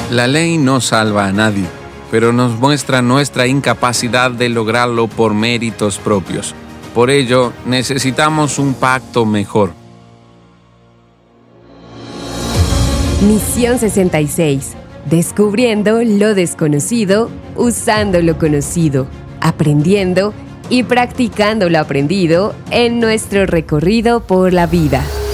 La ley no salva a nadie, pero nos muestra nuestra incapacidad de lograrlo por méritos propios. Por ello, necesitamos un pacto mejor. Misión 66. Descubriendo lo desconocido, usando lo conocido, aprendiendo y practicando lo aprendido en nuestro recorrido por la vida.